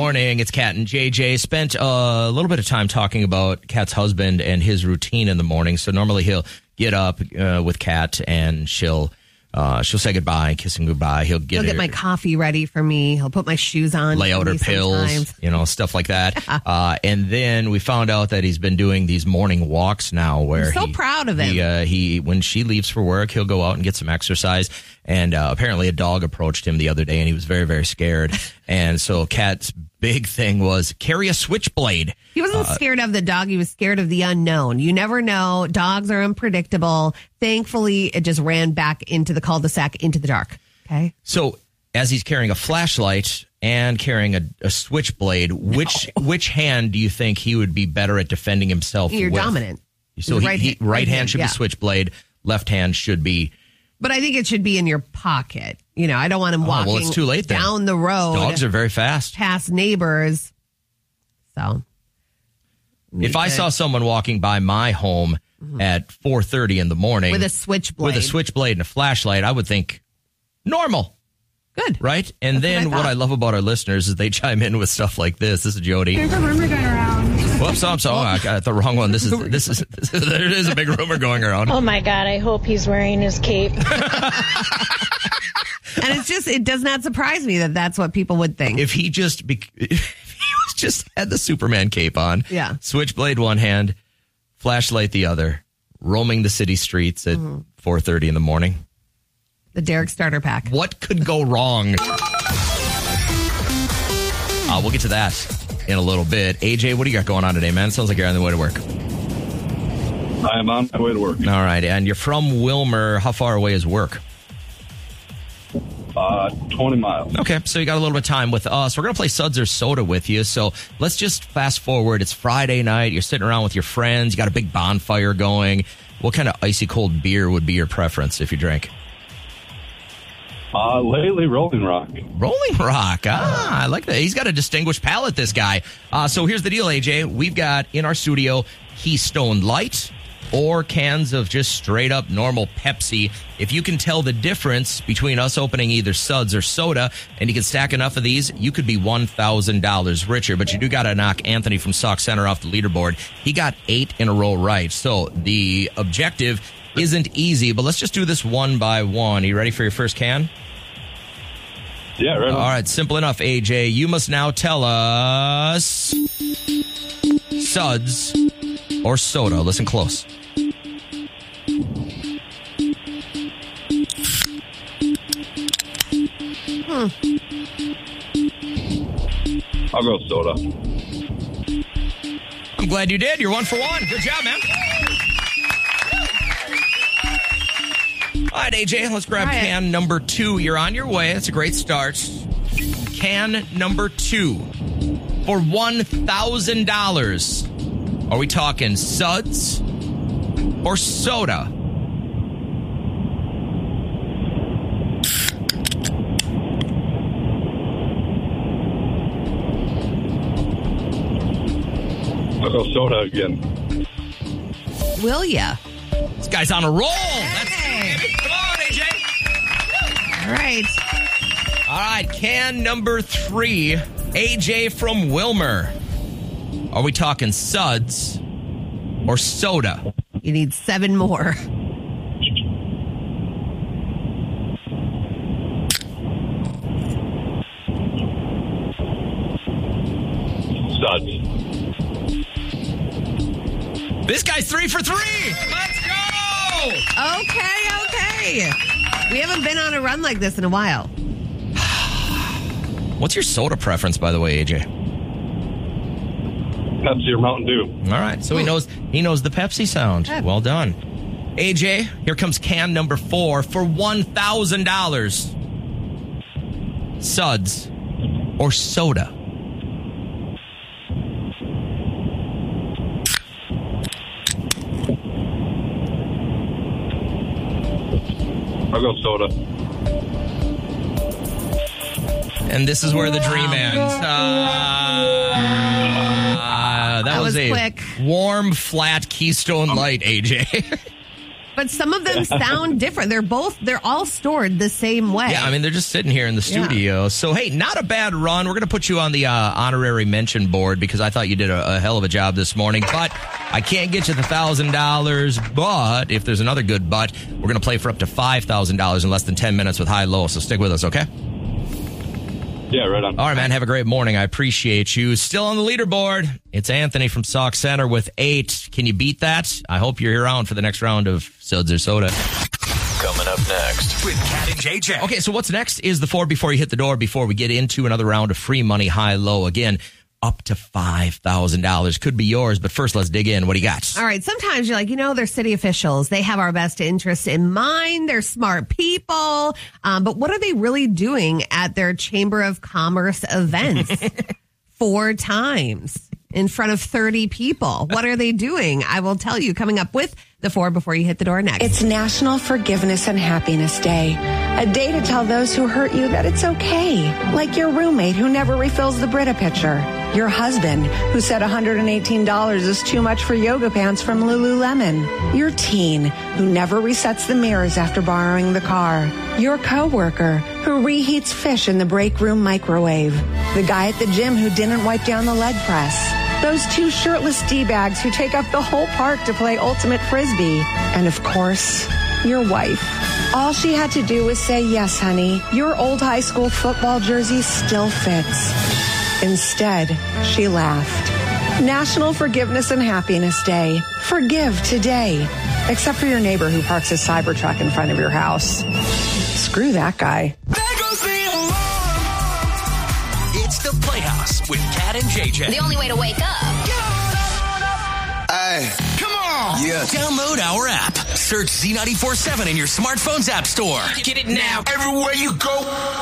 morning. It's Kat and JJ. Spent a little bit of time talking about Kat's husband and his routine in the morning. So normally he'll get up with Kat and she'll say goodbye, kiss him goodbye. He'll get my coffee ready for me. He'll put my shoes on. Lay out her pills, stuff like that. And then we found out that he's been doing these morning walks now where I'm so proud of him. He when she leaves for work, he'll go out and get some exercise. And apparently a dog approached him the other day and he was very, very scared. And so Kat's big thing was carry a switchblade. He wasn't scared of the dog. He was scared of the unknown. You never know. Dogs are unpredictable. Thankfully, it just ran back into the cul-de-sac into the dark. Okay. So as he's carrying a flashlight and carrying a switchblade, which hand do you think he would be better at defending himself with? You're dominant. So right hand should be switchblade. Left hand should be... But I think it should be in your pocket. I don't want him walking it's too late then. Down the road. Dogs are very fast. Past neighbors. So. If I saw someone walking by my home at 4:30 in the morning. With a switchblade. And a flashlight, I would think normal. Good. Right? And then what I love about our listeners is they chime in with stuff like this. This is Jody. There's a rumor going around. Whoops, I'm sorry. I got the wrong one. There is a big rumor going around. Oh my God, I hope he's wearing his cape. And it does not surprise me that that's what people would think. If he just had the Superman cape on, switchblade one hand, flashlight the other, roaming the city streets at 4:30 in the morning. The Derek starter pack. What could go wrong? We'll get to that in a little bit. AJ, what do you got going on today, man? Sounds like you're on the way to work. I am on my way to work. All right, and you're from Wilmer. How far away is work? 20 miles. Okay, so you got a little bit of time with us. We're going to play Suds or Soda with you. So let's just fast forward. It's Friday night. You're sitting around with your friends. You got a big bonfire going. What kind of icy cold beer would be your preference if you drank? Lately, Rolling Rock. Rolling Rock. I like that. He's got a distinguished palate, this guy. So here's the deal, AJ. We've got in our studio Keystone Light or cans of just straight up normal Pepsi. If you can tell the difference between us opening either Suds or Soda, and you can stack enough of these, you could be $1,000 richer. But you do got to knock Anthony from Sauk Center off the leaderboard. He got 8 in a row right. So the objective isn't easy, but let's just do this one by one. Are you ready for your first can? Yeah, right on. All right, simple enough, AJ. You must now tell us Suds or Soda. Listen close. I'll go Soda. I'm glad you did. You're 1 for 1. Good job, man. All right, AJ, let's grab can number 2. You're on your way. That's a great start. Can number 2 for $1,000. Are we talking Suds or Soda? I'll go Soda again. Will ya? This guy's on a roll. That's it. Come on, AJ. All right. All right, can number 3, AJ from Wilmer. Are we talking Suds or Soda? You need 7 more. Suds. This guy's 3 for 3. Let's go. Okay. We haven't been on a run like this in a while. What's your soda preference, by the way, AJ? Pepsi or Mountain Dew. All right, so he knows the Pepsi sound. Well done. AJ, here comes can number 4 for $1,000. Suds or Soda? I'll go Soda. And this is where the dream ends. That was a quick. Warm, flat Keystone Light, AJ. But some of them sound different. They're all stored the same way. Yeah, I mean, they're just sitting here in the studio. Yeah. So, hey, not a bad run. We're going to put you on the honorary mention board because I thought you did a hell of a job this morning. But I can't get you the $1,000. But if there's another good but, we're going to play for up to $5,000 in less than 10 minutes with high-low. So stick with us, okay? Yeah, right on. All right, man. Have a great morning. I appreciate you. Still on the leaderboard. It's Anthony from Sauk Center with 8. Can you beat that? I hope you're around for the next round of Suds or Soda. Coming up next with Cat and JJ. Okay, so what's next is the 4 before you hit the door before we get into another round of free money high-low. Again, up to $5,000. Could be yours, but first let's dig in. What do you got? All right, sometimes you're like, they're city officials. They have our best interests in mind. They're smart people. But what are they really doing at their Chamber of Commerce events? 4 times in front of 30 people. What are they doing? I will tell you coming up with the 4 before you hit the door next. It's National Forgiveness and Happiness Day. A day to tell those who hurt you that it's okay. Like your roommate who never refills the Brita pitcher. Your husband who said $118 is too much for yoga pants from Lululemon. Your teen who never resets the mirrors after borrowing the car. Your coworker who reheats fish in the break room microwave. The guy at the gym who didn't wipe down the leg press. Those 2 shirtless D-bags who take up the whole park to play ultimate frisbee. And of course, your wife. All she had to do was say, yes, honey, your old high school football jersey still fits. Instead, she laughed. National Forgiveness and Happiness Day. Forgive today. Except for your neighbor who parks his Cybertruck in front of your house. Screw that guy. It's the Playhouse with Cat and JJ. The only way to wake up. Hey, come on. Yeah. Download our app. Search Z94.7 in your smartphone's app store. Get it now. Everywhere you go.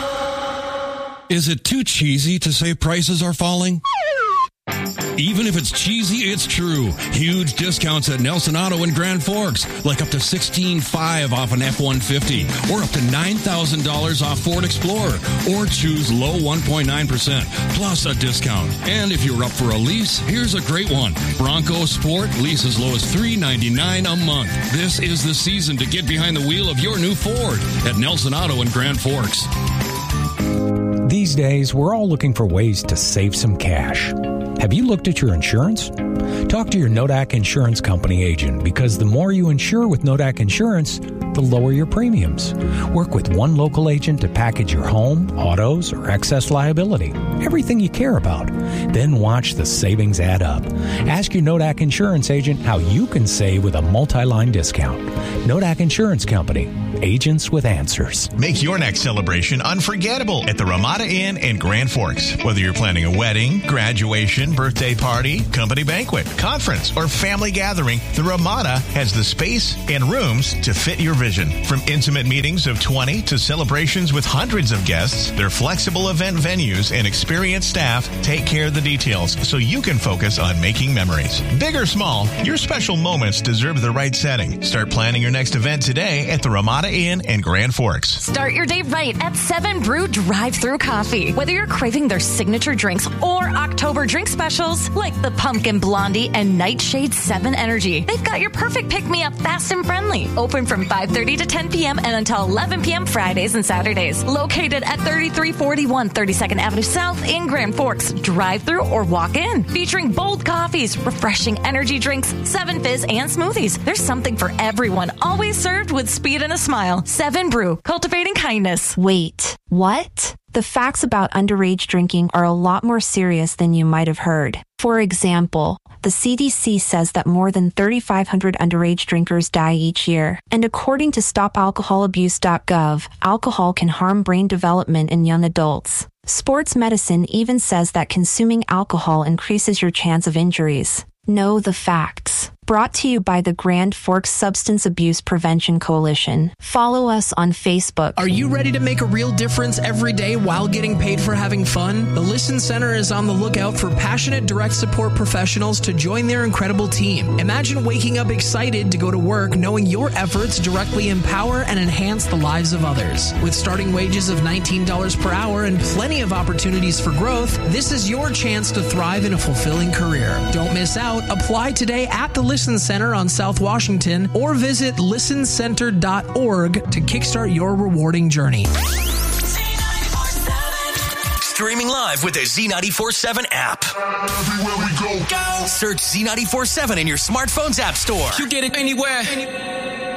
Is it too cheesy to say prices are falling? Even if it's cheesy, it's true. Huge discounts at Nelson Auto in Grand Forks, like up to $16,500 off an F-150, or up to $9,000 off Ford Explorer, or choose low 1.9% plus a discount. And if you're up for a lease, here's a great one. Bronco Sport, lease as low as $399 a month. This is the season to get behind the wheel of your new Ford at Nelson Auto in Grand Forks. These days, we're all looking for ways to save some cash. Have you looked at your insurance? Talk to your Nodak Insurance Company agent because the more you insure with Nodak Insurance, the lower your premiums. Work with one local agent to package your home, autos, or excess liability. Everything you care about. Then watch the savings add up. Ask your Nodak Insurance agent how you can save with a multi-line discount. Nodak Insurance Company. Agents with answers. Make your next celebration unforgettable at the Ramada Inn in Grand Forks. Whether you're planning a wedding, graduation, birthday party, company banquet, conference, or family gathering, the Ramada has the space and rooms to fit your vision. From intimate meetings of 20 to celebrations with hundreds of guests, their flexible event venues and experienced staff take care of the details so you can focus on making memories. Big or small, your special moments deserve the right setting. Start planning your next event today at the Ramada Inn in Grand Forks. Start your day right at 7 Brew Drive-Thru Coffee. Whether you're craving their signature drinks or October drink specials like the Pumpkin Blondie and Nightshade 7 Energy, they've got your perfect pick-me-up fast and friendly. Open from 5:30 to 10 p.m. and until 11 p.m. Fridays and Saturdays. Located at 3341 32nd Avenue South in Grand Forks. Drive-thru or walk in. Featuring bold coffees, refreshing energy drinks, 7 fizz, and smoothies. There's something for everyone. Always served with speed and a smile. 7 Brew, cultivating kindness. Wait, what? The facts about underage drinking are a lot more serious than you might have heard. For example, the CDC says that more than 3,500 underage drinkers die each year. And according to StopAlcoholAbuse.gov, alcohol can harm brain development in young adults. Sports medicine even says that consuming alcohol increases your chance of injuries. Know the facts. Brought to you by the Grand Forks Substance Abuse Prevention Coalition. Follow us on Facebook. Are you ready to make a real difference every day while getting paid for having fun? The Listen Center is on the lookout for passionate direct support professionals to join their incredible team. Imagine waking up excited to go to work knowing your efforts directly empower and enhance the lives of others. With starting wages of $19 per hour and plenty of opportunities for growth, this is your chance to thrive in a fulfilling career. Don't miss out. Apply today at the Listen Listen Center on South Washington or visit listencenter.org to kickstart your rewarding journey. Streaming live with the Z94.7 app. Everywhere we go. Search Z94.7 in your smartphone's app store. You get it anywhere.